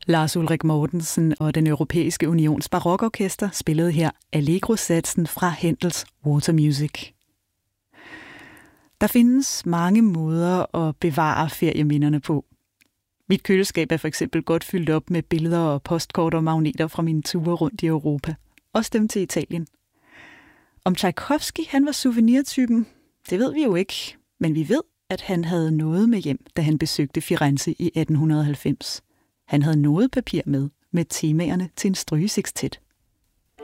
Lars Ulrik Mortensen og den Europæiske Unions Barokorkester spillede her Allegro-satsen fra Händels Water Music. Der findes mange måder at bevare ferieminderne på. Mit køleskab er for eksempel godt fyldt op med billeder og postkort og magneter fra mine ture rundt i Europa. Også dem til Italien. Om Tchaikovsky han var souvenirtypen, det ved vi jo ikke. Men vi ved, at han havde noget med hjem, da han besøgte Firenze i 1890. Han havde noget papir med temaerne til en strygesekstet.